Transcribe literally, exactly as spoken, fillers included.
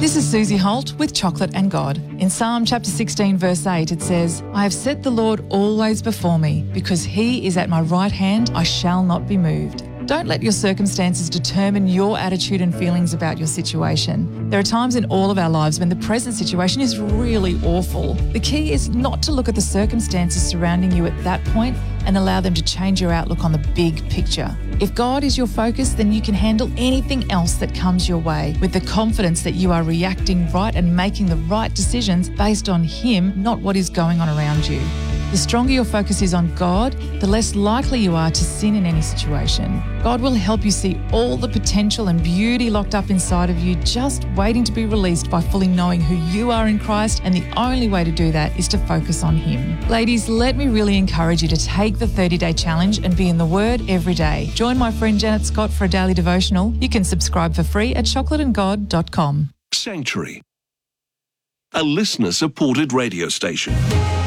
This is Susie Holt with Chocolate and God. In Psalm chapter sixteen, verse eight, it says, I have set the Lord always before me. Because he is at my right hand, I shall not be moved. Don't let your circumstances determine your attitude and feelings about your situation. There are times in all of our lives when the present situation is really awful. The key is not to look at the circumstances surrounding you at that point and allow them to change your outlook on the big picture. If God is your focus, then you can handle anything else that comes your way with the confidence that you are reacting right and making the right decisions based on Him, not what is going on around you. The stronger your focus is on God, the less likely you are to sin in any situation. God will help you see all the potential and beauty locked up inside of you, just waiting to be released by fully knowing who you are in Christ, and the only way to do that is to focus on Him. Ladies, let me really encourage you to take the thirty-day challenge and be in the Word every day. Join my friend Janet Scott for a daily devotional. You can subscribe for free at chocolate and god dot com. Sanctuary, a listener-supported radio station.